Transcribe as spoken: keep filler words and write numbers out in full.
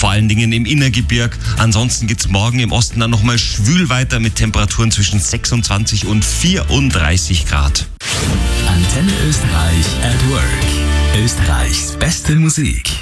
vor allen Dingen im Innergebirg. Ansonsten geht's morgen im Osten dann nochmal schwül weiter mit Temperaturen zwischen sechsundzwanzig und vierunddreißig Grad. Antenne Österreich at Work. Österreichs beste Musik.